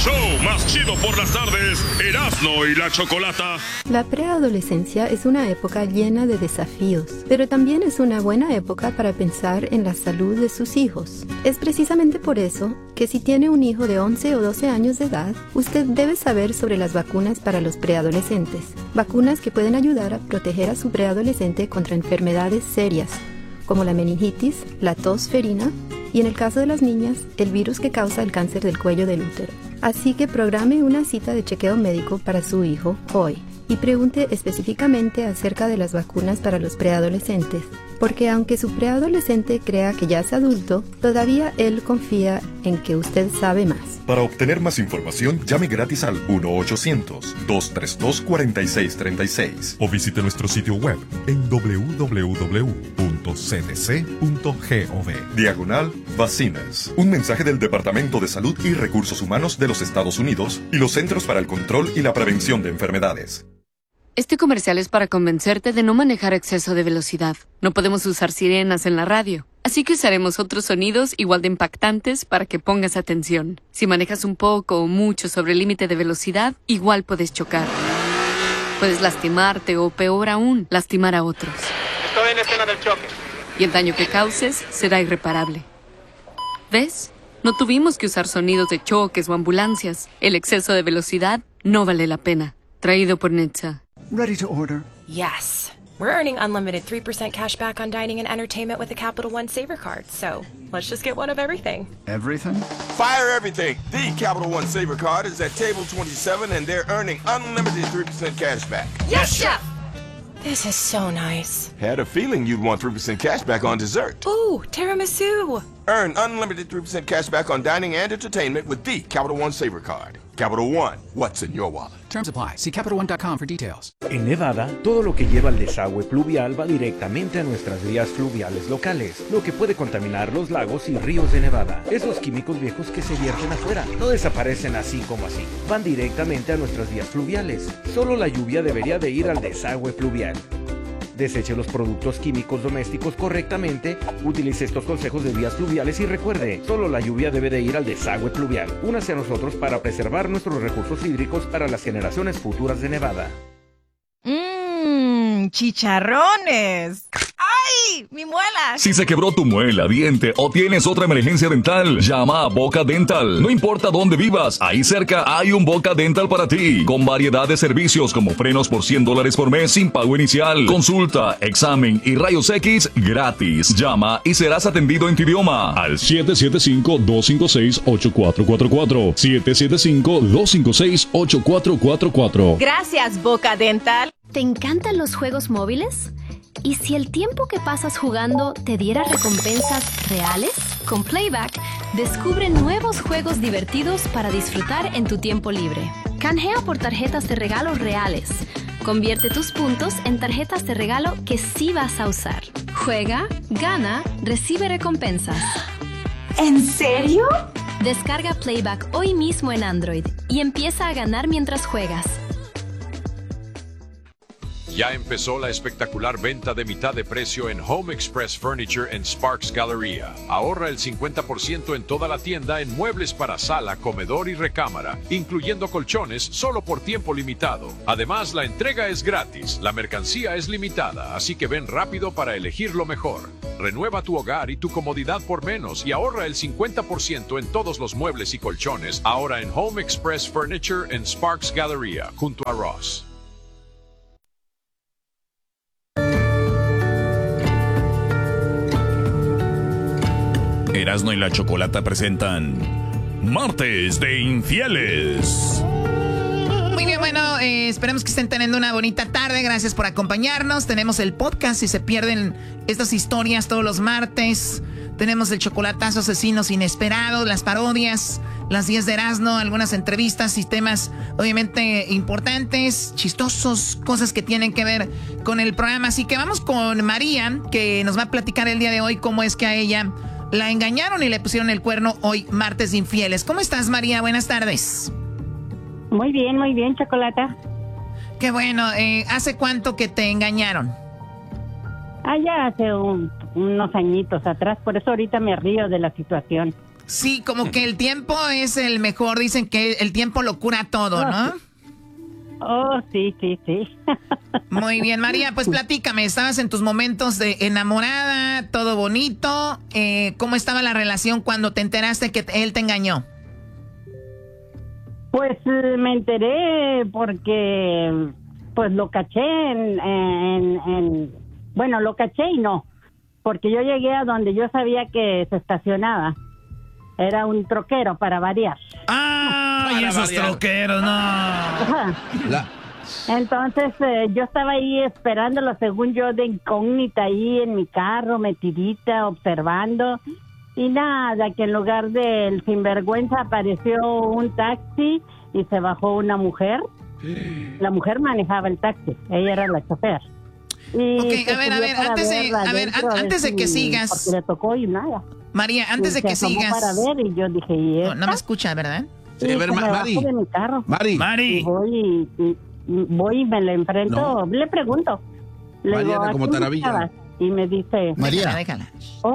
show más chido por las tardes, Erasmo y la Chocolata. La preadolescencia es una época llena de desafíos, pero también es una buena época para pensar en la salud de sus hijos. Es precisamente por eso que si tiene un hijo de 11 o 12 años de edad, usted debe saber sobre las vacunas para los preadolescentes. Vacunas que pueden ayudar a proteger a su preadolescente contra enfermedades serias, como la meningitis, la tos ferina y, en el caso de las niñas, el virus que causa el cáncer del cuello del útero. Así que programe una cita de chequeo médico para su hijo hoy y pregunte específicamente acerca de las vacunas para los preadolescentes, porque aunque su preadolescente crea que ya es adulto, todavía él confía en que usted sabe más. Para obtener más información, llame gratis al 1-800-232-4636 o visite nuestro sitio web en www.cdc.gov/vacinas. Un mensaje del Departamento de Salud y Recursos Humanos de los Estados Unidos y los Centros para el Control y la Prevención de Enfermedades. Este comercial es para convencerte de no manejar a exceso de velocidad. No podemos usar sirenas en la radio, así que usaremos otros sonidos igual de impactantes para que pongas atención. Si manejas un poco o mucho sobre el límite de velocidad, igual puedes chocar. Puedes lastimarte o, peor aún, lastimar a otros. Estoy en la escena del choque. Y el daño que causes será irreparable. ¿Ves? No tuvimos que usar sonidos de choques o ambulancias. El exceso de velocidad no vale la pena. Traído por NHTSA. Ready to order? Yes. We're earning unlimited 3% cash back on dining and entertainment with the Capital One Saver Card, so let's just get one of everything. Everything? Fire everything. The Capital One Saver Card is at table 27 and they're earning unlimited 3% cash back. Yes, Chef! This is so nice. Had a feeling you'd want 3% cash back on dessert. Ooh, tiramisu! Earn unlimited 3% cash back on dining and entertainment with the Capital One Saver Card. Capital One, what's in your wallet? Terms apply. See CapitalOne.com for details. En Nevada, todo lo que lleva al desagüe pluvial va directamente a nuestras vías fluviales locales, lo que puede contaminar los lagos y ríos de Nevada. Esos químicos viejos que se vierten afuera no desaparecen así como así. Van directamente a nuestras vías fluviales. Solo la lluvia debería de ir al desagüe pluvial. Deseche los productos químicos domésticos correctamente, utilice estos consejos de vías fluviales y recuerde, solo la lluvia debe de ir al desagüe pluvial. Únase a nosotros para preservar nuestros recursos hídricos para las generaciones futuras de Nevada. ¡Chicharrones! ¡Ay! ¡Mi muela! Si se quebró tu muela, diente o tienes otra emergencia dental, llama a Boca Dental. No importa dónde vivas, ahí cerca hay un Boca Dental para ti. Con variedad de servicios como frenos por $100 por mes sin pago inicial, consulta, examen y rayos X gratis. Llama y serás atendido en tu idioma al 775-256-8444. 775-256-8444. Gracias, Boca Dental. ¿Te encantan los juegos móviles? ¿Y si el tiempo que pasas jugando te diera recompensas reales? Con Playback, descubre nuevos juegos divertidos para disfrutar en tu tiempo libre. Canjea por tarjetas de regalo reales. Convierte tus puntos en tarjetas de regalo que sí vas a usar. Juega, gana, recibe recompensas. ¿En serio? Descarga Playback hoy mismo en Android y empieza a ganar mientras juegas. Ya empezó la espectacular venta de mitad de precio en Home Express Furniture en Sparks Galleria. Ahorra el 50% en toda la tienda en muebles para sala, comedor y recámara, incluyendo colchones solo por tiempo limitado. Además, la entrega es gratis, la mercancía es limitada, así que ven rápido para elegir lo mejor. Renueva tu hogar y tu comodidad por menos y ahorra el 50% en todos los muebles y colchones, ahora en Home Express Furniture en Sparks Galleria, junto a Ross. Erasmo y la Chocolata presentan Martes de Infieles. Muy bien, bueno, esperemos que estén teniendo una bonita tarde. Gracias por acompañarnos. Tenemos el podcast si se pierden estas historias todos los martes. Tenemos el chocolatazo asesinos inesperados, las parodias, las 10 de Erasmo, algunas entrevistas y temas obviamente importantes, chistosos, cosas que tienen que ver con el programa. Así que vamos con María, que nos va a platicar el día de hoy cómo es que a ella la engañaron y le pusieron el cuerno hoy, martes de infieles. ¿Cómo estás, María? Buenas tardes. Muy bien, Chocolata. Qué bueno. ¿Hace cuánto que te engañaron? Ya hace unos añitos atrás, por eso ahorita me río de la situación. Sí, como que el tiempo es el mejor. Dicen que el tiempo lo cura todo, ¿no? Oh, sí. Muy bien, María, pues platícame. Estabas en tus momentos de enamorada, todo bonito. ¿Cómo estaba la relación cuando te enteraste que él te engañó? Pues me enteré porque pues lo caché bueno, lo caché y no, porque yo llegué a donde yo sabía que se estacionaba. Era un troquero, para variar. ¡Ay, esos troqueros, no! Entonces yo estaba ahí esperándolo, según yo, de incógnita, ahí en mi carro, metidita, observando. Y nada, que en lugar del sinvergüenza apareció un taxi y se bajó una mujer. La mujer manejaba el taxi, ella era la chofer. Y ok, a ver, antes de que sigas. Porque le tocó y nada. María, antes de que sigas. Para ver y yo dije, ¿y esta? No me escucha, ¿verdad? Sí, a ver, Mari. De mi carro. Mari. Y voy y me le enfrento, le pregunto. Le Mariana, digo, como Taravilla. Y me dice, María. Déjala.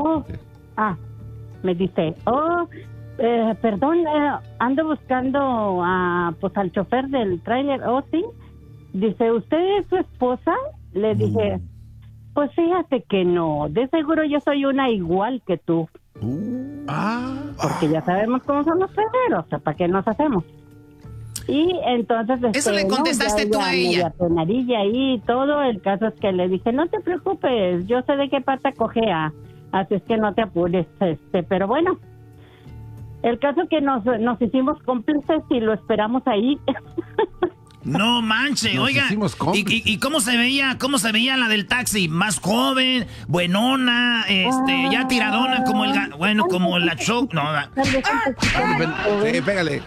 Me dice, perdón, ando buscando pues al chofer del tráiler. Sí. Dice, ¿usted es su esposa? Le dije, pues fíjate que no, de seguro yo soy una igual que tú. Porque ya sabemos cómo son los perreros, o sea, ¿para qué nos hacemos? Y entonces... Eso le contestaste tú a ella. Penarilla ahí y todo, el caso es que le dije, no te preocupes, yo sé de qué pata cojea, así es que no te apures, pero bueno, el caso es que nos hicimos cómplices y lo esperamos ahí. No manche, oiga. ¿Y cómo se veía la del taxi? Más joven, buenona, ya tiradona como como la show. No, pégale.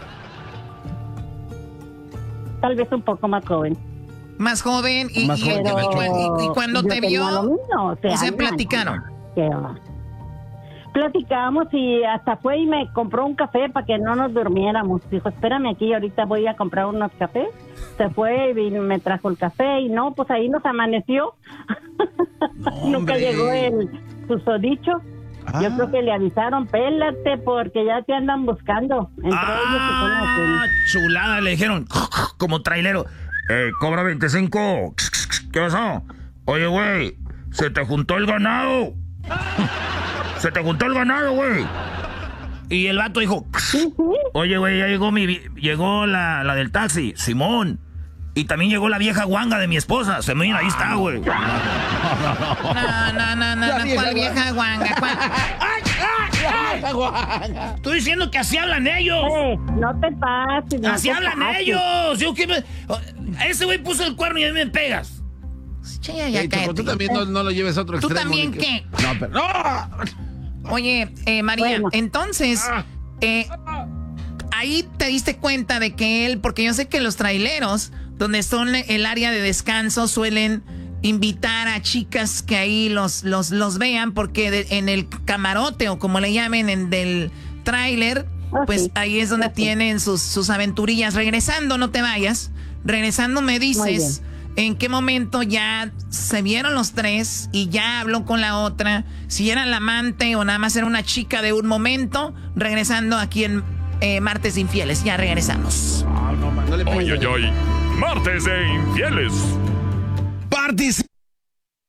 Tal vez un poco más joven. Más joven y cuando te vio, o sea, platicaron. Platicamos y hasta fue y me compró un café para que no nos durmiéramos. Dijo, espérame aquí, ahorita voy a comprar unos cafés. Se fue y me trajo el café y no, pues ahí nos amaneció. Nunca llegó el susodicho. Yo creo que le avisaron, pélate porque ya te andan buscando. Chulada, le dijeron, como trailero, cobra 25. ¿Qué pasó? Oye, güey, se te juntó el ganado. Se te juntó el ganado, güey. Y el vato dijo, oye, güey, ya llegó la del taxi, Simón. Y también llegó la vieja guanga de mi esposa. Se me viene, ahí está, güey. No, ¿cuál vieja guanga? Estoy diciendo que así hablan ellos. No te pases. Así hablan ellos. Ese güey puso el cuerno y a mí me pegas. Tú también no lo lleves a otro extremo. ¿Tú también qué? No, pero... ¡No! Oye, María, entonces... ahí te diste cuenta de que él... Porque yo sé que los traileros, donde son el área de descanso, suelen invitar a chicas que ahí los vean, porque en el camarote, o como le llamen, del tráiler, pues ahí es donde tienen sus aventurillas. Regresando, no te vayas. Regresando me dices... ¿En qué momento ya se vieron los tres y ya habló con la otra? Si era la amante o nada más era una chica de un momento. Regresando aquí en Martes de Infieles. Ya regresamos. Oye, Martes de Infieles. Participa